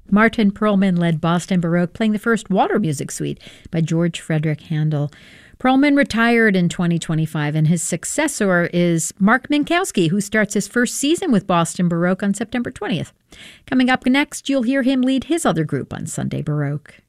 Martin Perlman led Boston Baroque, playing the first Water Music Suite by George Frederick Handel. Perlman retired in 2025, and his successor is Mark Minkowski, who starts his first season with Boston Baroque on September 20th. Coming up next, you'll hear him lead his other group on Sunday Baroque.